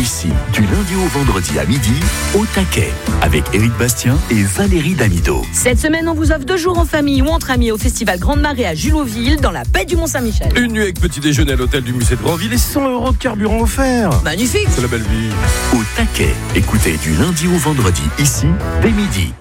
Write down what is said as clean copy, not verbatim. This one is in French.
Ici, du lundi au vendredi à midi, au taquet, avec Éric Bastien et Valérie Damido. Cette semaine, on vous offre 2 jours en famille ou entre amis au festival Grande Marée à Juloville, dans la baie du Mont-Saint-Michel. Une nuit avec petit déjeuner à l'hôtel du musée de Grandville et 100 € de carburant offert. Magnifique! C'est la belle vie. Au taquet, écoutez du lundi au vendredi, ici, dès midi.